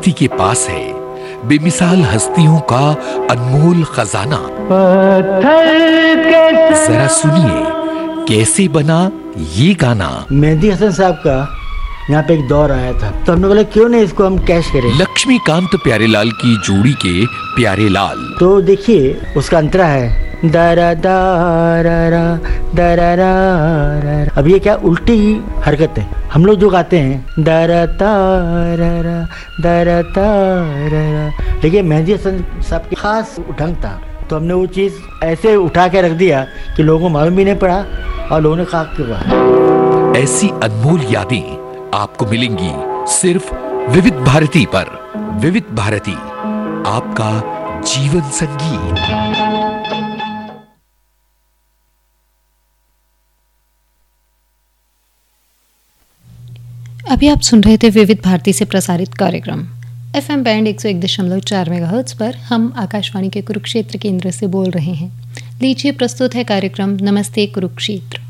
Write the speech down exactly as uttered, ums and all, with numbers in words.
भारती के पास है बेमिसाल हस्तियों का अनमोल खजाना। जरा सुनिए कैसे बना ये गाना। मेहंदी हसन साहब का यहाँ पे एक दौर आया था, तो हमने बोला क्यों नहीं इसको हम कैश करें। लक्ष्मीकांत प्यारेलाल की जोड़ी के प्यारेलाल। तो देखिए उसका अंतरा है दरा दारा दरा। अब ये क्या उल्टी हरकत है। हम लोग जो गाते हैं दरा तारा दरा तारा, लेकिन मेहंदी हसन साहब की खास ढंग था, तो हमने वो चीज़ ऐसे उठा के रख दिया कि लोगों को मालूम भी नहीं पड़ा और लोगों ने कहा कि वाह। ऐसी अनमोल यादें आपको मिलेंगी सिर्फ विविध भारती पर। विविध भारती, आपका जीवन संगीत। अभी आप सुन रहे थे विविध भारती से प्रसारित कार्यक्रम एफएम बैंड एक सौ एक दशमलव चार मेगाहर्ट्ज पर। हम आकाशवाणी के कुरुक्षेत्र केंद्र से बोल रहे हैं। लीजिए प्रस्तुत है कार्यक्रम नमस्ते कुरुक्षेत्र।